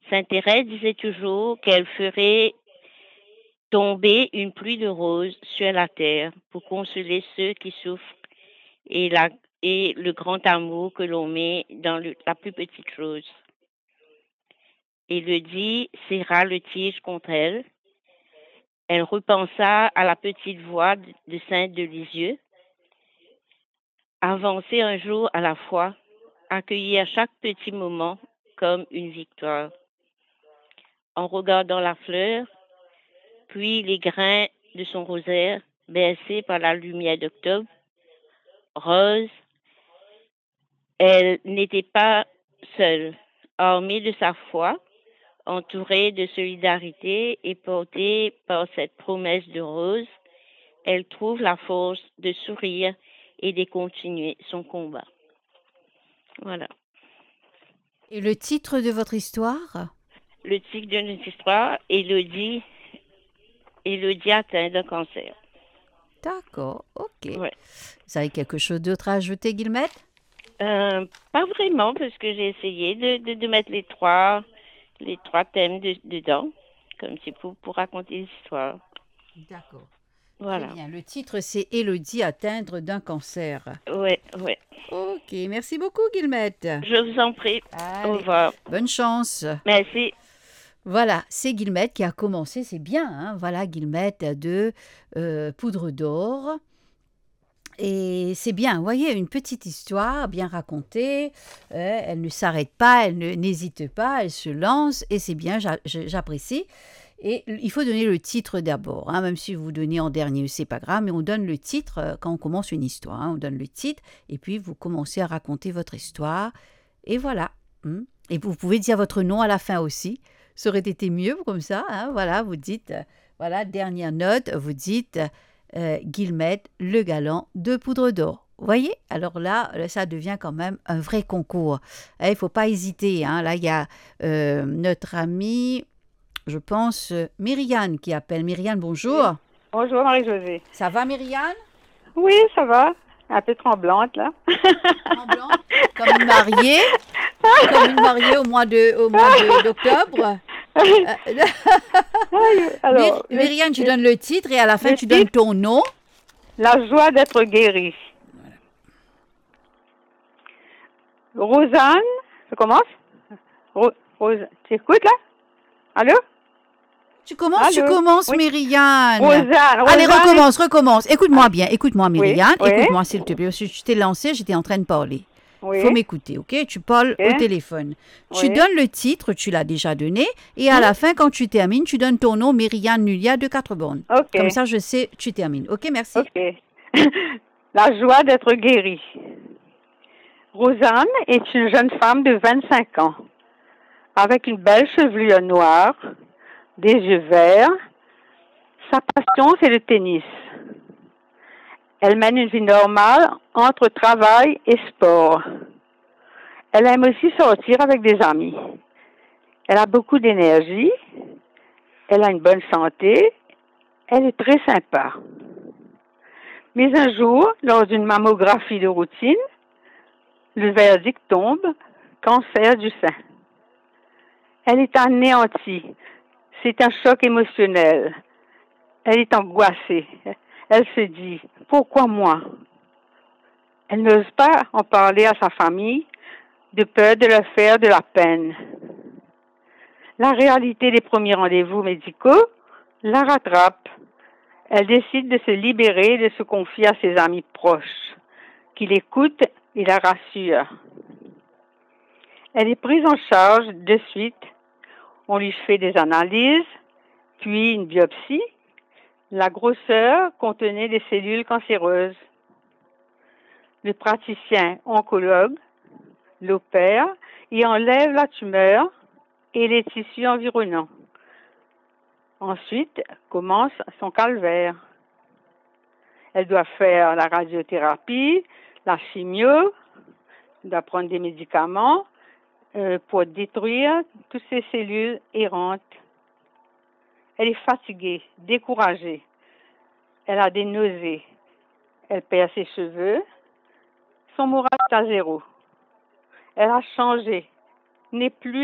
Sainte Thérèse disait toujours qu'elle ferait tomber une pluie de roses sur la terre pour consoler ceux qui souffrent et, et le grand amour que l'on met dans la plus petite chose. Élodie serra le tige contre elle. Elle repensa à la petite voix de Sainte de Lisieux. Avancer un jour à la fois, accueillir chaque petit moment comme une victoire. En regardant la fleur, puis les grains de son rosaire bercés par la lumière d'octobre, Rose, elle n'était pas seule. Armée de sa foi, entourée de solidarité et portée par cette promesse de Rose, elle trouve la force de sourire et de continuer son combat. Voilà. Et le titre de votre histoire? Le titre de notre histoire, Élodie atteint d'un cancer. D'accord, ok. Ouais. Vous avez quelque chose d'autre à ajouter, Guillemette? Pas vraiment, parce que j'ai essayé de mettre les trois thèmes dedans, comme c'est pour raconter l'histoire. D'accord. Très Voilà. bien. Le titre, c'est Élodie atteindre d'un cancer. Ouais, ouais. Ok, merci beaucoup, Guillemette. Je vous en prie. Au Allez, revoir. bonne chance. Merci. Voilà, c'est Guillemette qui a commencé, c'est bien, hein, voilà, Guillemette de Poudre d'Or. Et c'est bien, vous voyez, une petite histoire bien racontée, elle ne s'arrête pas, n'hésite pas, elle se lance, et c'est bien, j'apprécie. Et il faut donner le titre d'abord, hein, même si vous donnez en dernier, c'est pas grave, mais on donne le titre quand on commence une histoire, hein, on donne le titre, et puis vous commencez à raconter votre histoire, et voilà. Et vous pouvez dire votre nom à la fin aussi, ça aurait été mieux comme ça, hein, voilà, vous dites, voilà, dernière note, vous dites Guillemette, le galant de Poudre d'Or. Vous voyez? Alors là, ça devient quand même un vrai concours. Il ne faut pas hésiter, hein. Là, il y a notre amie, je pense, Myriane qui appelle. Myriane, bonjour. Oui. Bonjour Marie-Josée. Ça va, Myriane? Oui, ça va. Un peu tremblante là. Tremblante? Comme une mariée? Comme une mariée d'octobre? Alors, Myriane, tu donnes le titre et à la fin, le tu donnes titre, ton nom. La joie d'être guérie. Rosanne, ça commence? Rose, tu écoutes là? Allô? Tu Allô? commences, Oui. Myriane. Rosanne, Allez, Rosanne. recommence. Écoute-moi bien, écoute-moi, Oui, Myriane. oui, Écoute-moi, s'il te plaît, parce que je t'ai lancé, j'étais en train de parler. Il faut oui, m'écouter, ok? Tu parles au ok, téléphone. Tu oui. donnes le titre, tu l'as déjà donné, et à Hmm? la fin, quand tu termines, tu donnes ton nom, Myriane Nulia de 4 bornes. Ok, Comme ça, je sais, tu termines. Ok, merci. ok. La joie d'être guérie. Rosanne est une jeune femme de 25 ans, avec une belle chevelure noire, des yeux verts. Sa passion, c'est le tennis. Elle mène une vie normale entre travail et sport. Elle aime aussi sortir avec des amis. Elle a beaucoup d'énergie. Elle a une bonne santé. Elle est très sympa. Mais un jour, lors d'une mammographie de routine, le verdict tombe, cancer du sein. Elle est anéantie. C'est un choc émotionnel. Elle est angoissée. Elle se dit, pourquoi moi? Elle n'ose pas en parler à sa famille, de peur de leur faire de la peine. La réalité des premiers rendez-vous médicaux la rattrape. Elle décide de se libérer et de se confier à ses amis proches, qui l'écoutent et la rassurent. Elle est prise en charge de suite. On lui fait des analyses, puis une biopsie. La grosseur contenait des cellules cancéreuses. Le praticien oncologue l'opère et enlève la tumeur et les tissus environnants. Ensuite commence son calvaire. Elle doit faire la radiothérapie, la chimio, elle doit prendre des médicaments pour détruire toutes ces cellules errantes. Elle est fatiguée, découragée. Elle a des nausées. Elle perd ses cheveux. Son moral est à zéro. Elle a changé, n'est plus